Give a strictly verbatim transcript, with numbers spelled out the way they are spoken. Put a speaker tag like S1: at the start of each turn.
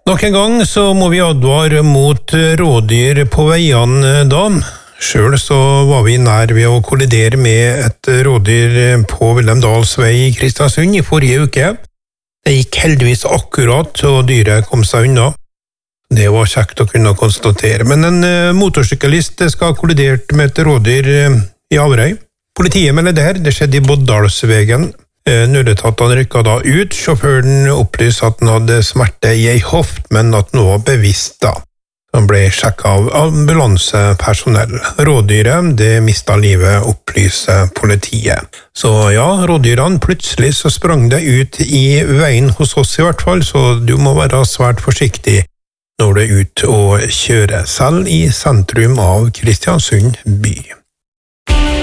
S1: Nok en gang så må vi advare mot rådyr på veiene da. Selv så var vi nær ved å kollidere med et rådyr på Vilhelmdals vei i Kristiansund i forrige uke. Det gikk heldigvis akkurat, og dyret kom seg unna. Det var kjekt å kunne konstatere, men en motorsyklist skal ha kollidert med et rådyr i Averøy. Politiet melder det her, det skjedde i Boddalsvegen. Nødetatene rykket da ut. Sjåføren opplyste at han hadde smerte i ei hoft, men at han var bevisst da. Han ble sjekket av ambulansepersonell. Rådyret, det mistet livet, opplyser politiet. Så ja, rådyrene, plutselig så sprang det ut i veien hos oss i hvert fall, så du må være svært forsiktig når du er ute og kjører, selv i sentrum av Kristiansund by.